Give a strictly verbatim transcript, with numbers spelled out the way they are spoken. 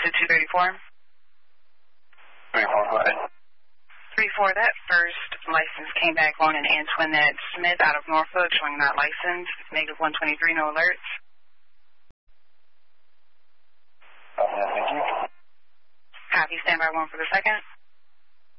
to two thirty-four. three four, go ahead. three four, that first license came back on an Antoinette Smith out of Norfolk showing that license. Negative one twenty-three, no alerts. Okay, thank you. Copy, stand by one for the second.